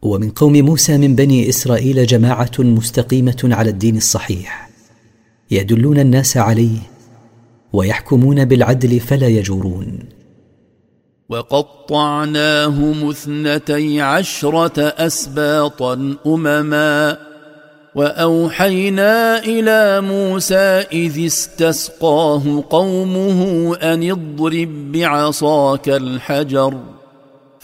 ومن قوم موسى من بني إسرائيل جماعة مستقيمة على الدين الصحيح، يدلون الناس عليه ويحكمون بالعدل فلا يجورون. وقطعناهم 12 أسباطا أمما وأوحينا إلى موسى إذ استسقاه قومه أن اضرب بعصاك الحجر